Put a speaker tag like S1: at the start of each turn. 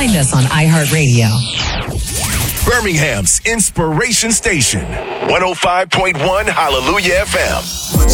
S1: Find us on iHeartRadio.
S2: Birmingham's Inspiration Station, 105.1 Hallelujah FM.